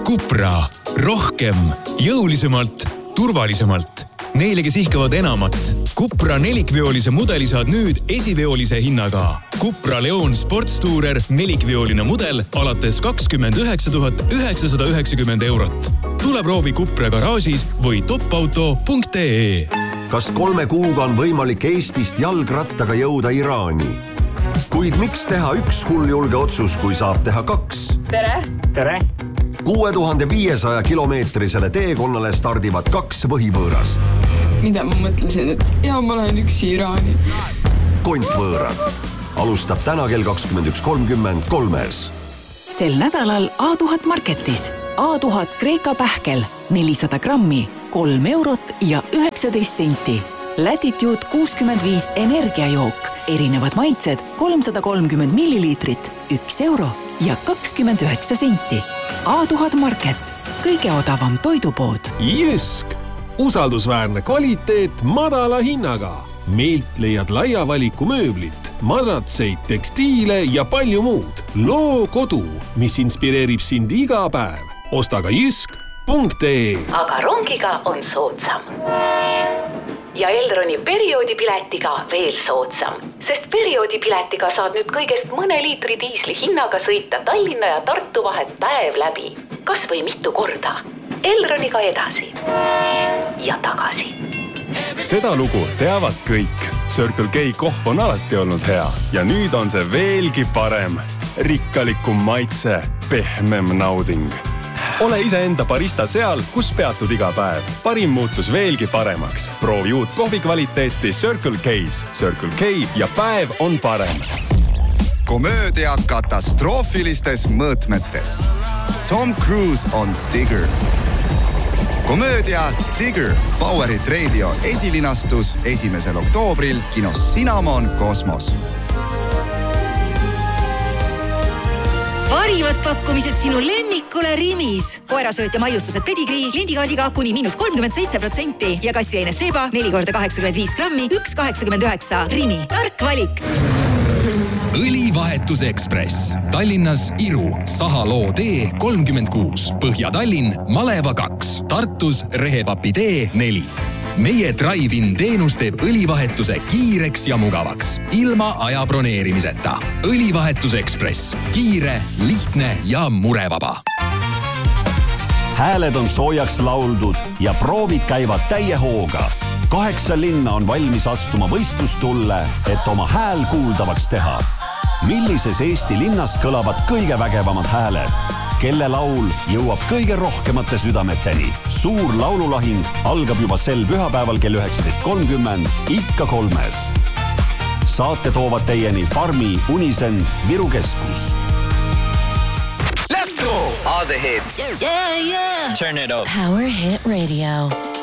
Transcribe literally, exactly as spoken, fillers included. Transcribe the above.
Cupra. Rohkem, jõulisemalt, turvalisemalt. Neile, kes ihkavad enamat. Cupra nelikveolise mudeli saad nüüd esiveolise hinnaga. Cupra Leon Sportstourer nelikveoline mudel alates kakskümmend üheksa tuhat üheksasada üheksakümmend eurot. Tule proovi Cupra garaažis või topauto punkt ee. Kas kolme kuuga on võimalik Eestist jalgrattaga jõuda Iraani? Kuid miks teha üks hulljulge otsus, kui saab teha kaks? Tere! Tere! kuue tuhande viiesaja kilomeetrisele teekonnale stardivad kaks põhivõõrast. Mida ma mõtlesin, et ja ma lähen üksi Iraani. Kontvõõrad. Alustab täna kell kakskümmend üks kolmkümmend kolmes. Sel nädalal A tuhat Marketis. A tuhat Kreeka pähkel, nelisada grammi, kolm eurot ja üheksateist senti. Latitude kuuskümmend viis energiajook, erinevad maitsed, kolmsada kolmkümmend milliliitrit, üks euro ja kakskümmend üheksa senti. A tuhat Market, kõige odavam toidupood. Jysk, usaldusväärne kvaliteet madala hinnaga. Meilt leiad laia valiku mööblit, madratseid, tekstiile ja palju muud. Loo kodu, mis inspireerib sind iga päev. Osta ka jysk punkt ee. Aga rongiga on soodsam. Ja Elroni perioodipiletiga veel soodsam, sest perioodipiletiga saad nüüd kõigest mõne liitri diisli hinnaga sõita Tallinna ja Tartu vahet päev läbi. Kas või mitu korda. Elroniga edasi ja tagasi. Seda lugu teavad kõik. Circle K kohv on alati olnud hea ja nüüd on see veelgi parem. Rikkalikum maitse, pehmem nauding. Ole iseenda barista seal, kus peatud iga päev. Parim muutus veelgi paremaks. Proovi uut kohvi kvaliteeti Circle K's. Circle K ja päev on parem. Komöödia katastroofilistes mõõtmetes. Tom Cruise on Digger. Komöödia Digger. Powerit Radio esilinastus esimesel oktoobril kinos Cinnamon Kosmos. Parivad pakkumised sinu lemmikule Rimis. Koerasööt ja maiustused pedigrii kliendikaadiga kuni miinus kolmkümmend seitse protsenti ja kassiaine Sheba neli korda kaheksakümmend viis grammi, üks kaheksakümmend üheksa. Rimi, tark valik. Õlivahetus Ekspress. Tallinnas Iru, Sahaloo tee kolmkümmend kuus. Põhja-Tallinn, Maleva kaks. Tartus Rehepapi tee neli. Meie Drive-in teenus teeb õlivahetuse kiireks ja mugavaks, ilma aja broneerimiseta. Õlivahetus Ekspress. Kiire, lihtne ja murevaba. Hääled on soojaks lauldud ja proovid käivad täie hooga. Kaheksa linna on valmis astuma võistlustulle, et oma hääl kuuldavaks teha. Millises Eesti linnas kõlavad kõige vägevamad hääled? Kelle laul jõuab kõige rohkemate südameteni? Suur laululahing algab juba sel pühapäeval kell üheksateist kolmkümmend ikka kolmes. Saate toovad teieni Farmi, Unisen, Viru Keskus. Let's go! All the hits. Yeah, yeah. Turn it up. Power Hit Radio.